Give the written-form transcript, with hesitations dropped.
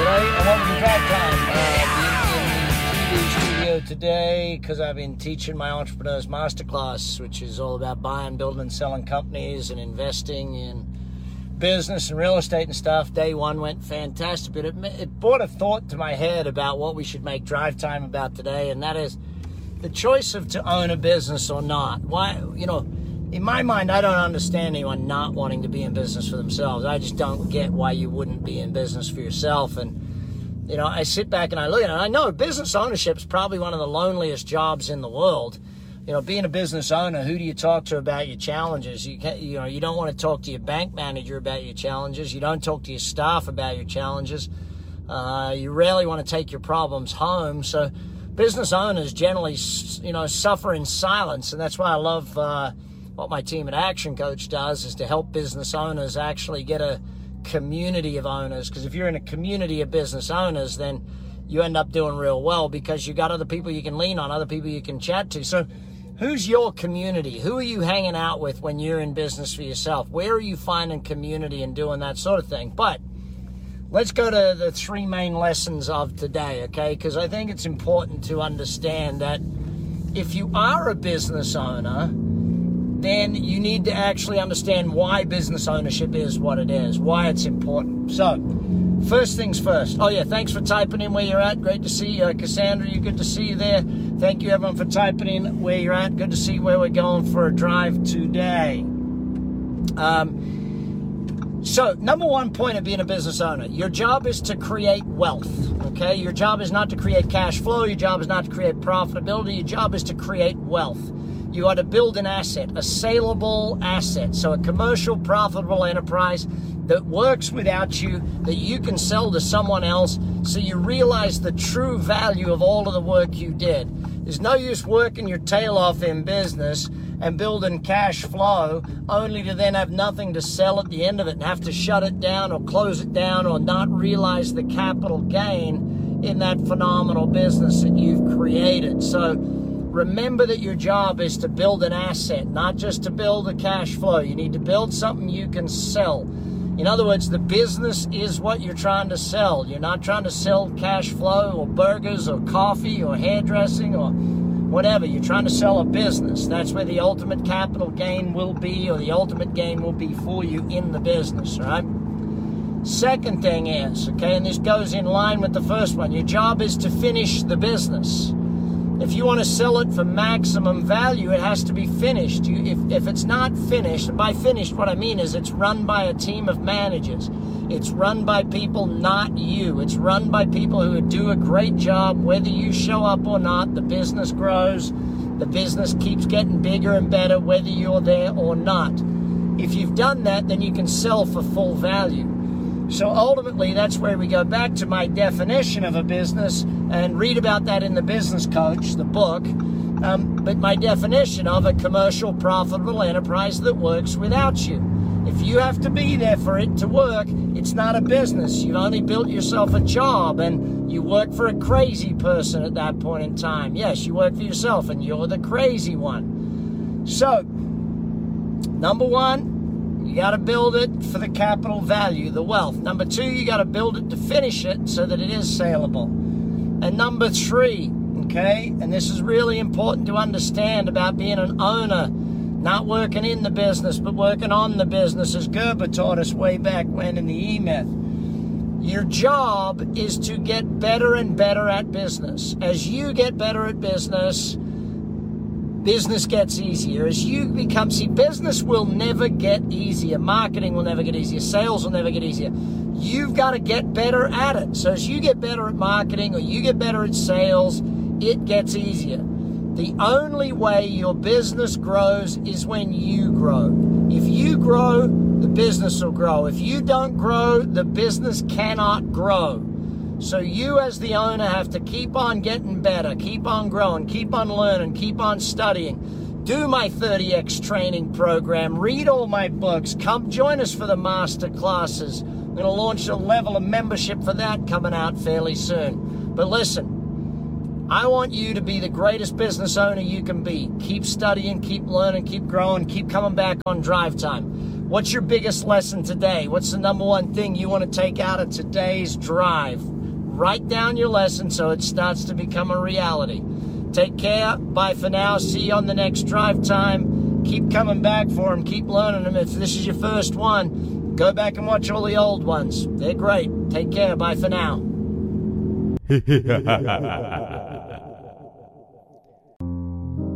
and welcome to Drive Time. In the TV studio today because I've been teaching my Entrepreneurs Masterclass, which is all about buying, building, and selling companies and investing in business and real estate and stuff. Day one went fantastic, but it brought a thought to my head about what we should make Drive Time about today, and that is the choice of to own a business or not. Why, in my mind, I don't understand anyone not wanting to be in business for themselves. I just don't get why you wouldn't be in business for yourself. And, I sit back and I look at it, and I know business ownership is probably one of the loneliest jobs in the world. Being a business owner, who do you talk to about your challenges? You don't want to talk to your bank manager about your challenges. You don't talk to your staff about your challenges. You rarely want to take your problems home. So business owners generally, suffer in silence, and that's why I love what my team at Action Coach does, is to help business owners actually get a community of owners. Because if you're in a community of business owners, then you end up doing real well because you got other people you can lean on, other people you can chat to. So who's your community? Who are you hanging out with when you're in business for yourself? Where are you finding community and doing that sort of thing? But let's go to the three main lessons of today, okay? Because I think it's important to understand that if you are a business owner, then you need to actually understand why business ownership is what it is, why it's important. So, first things first. Oh yeah, thanks for typing in where you're at. Great to see you. Cassandra, good to see you there. Thank you everyone for typing in where you're at. Good to see where we're going for a drive today. So, number one point of being a business owner, your job is to create wealth, okay? Your job is not to create cash flow. Your job is not to create profitability. Your job is to create wealth. You are to build an asset, a saleable asset. So a commercial, profitable enterprise that works without you, that you can sell to someone else, so you realize the true value of all of the work you did. There's no use working your tail off in business and building cash flow only to then have nothing to sell at the end of it and have to shut it down or close it down or not realize the capital gain in that phenomenal business that you've created. So remember that your job is to build an asset, not just to build a cash flow. You need to build something you can sell. In other words, the business is what you're trying to sell. You're not trying to sell cash flow or burgers or coffee or hairdressing or whatever. You're trying to sell a business. That's where the ultimate capital gain will be, or the ultimate gain will be for you in the business, right? Second thing is, okay, and this goes in line with the first one, your job is to finish the business. If you want to sell it for maximum value, it has to be finished. If it's not finished, and by finished, what I mean is it's run by a team of managers. It's run by people, not you. It's run by people who do a great job. Whether you show up or not, the business grows. The business keeps getting bigger and better, whether you're there or not. If you've done that, then you can sell for full value. So ultimately, that's where we go back to my definition of a business and read about that in the Business Coach, the book. But my definition of a commercial, profitable enterprise that works without you. If you have to be there for it to work, it's not a business. You've only built yourself a job, and you work for a crazy person at that point in time. Yes, you work for yourself, and you're the crazy one. So, number one, you got to build it for the capital value, the wealth. Number two, you got to build it to finish it so that it is saleable. And number three, okay, and this is really important to understand about being an owner, not working in the business, but working on the business, as Gerber taught us way back when in the E-Myth. Your job is to get better and better at business. As you get better at business, business gets easier. As you become, business will never get easier. Marketing will never get easier. Sales will never get easier. You've got to get better at it. So as you get better at marketing or you get better at sales, it gets easier. The only way your business grows is when you grow. If you grow, the business will grow. If you don't grow, the business cannot grow. So you as the owner have to keep on getting better, keep on growing, keep on learning, keep on studying. Do my 30X training program, read all my books, come join us for the master classes. I'm going to launch a level of membership for that coming out fairly soon. But listen, I want you to be the greatest business owner you can be. Keep studying, keep learning, keep growing, keep coming back on Drive Time. What's your biggest lesson today? What's the number one thing you want to take out of today's drive? Write down your lesson so it starts to become a reality. Take care. Bye for now. See you on the next drive time. Keep coming back for them. Keep learning them. If this is your first one, go back and watch all the old ones. They're great. Take care. Bye for now.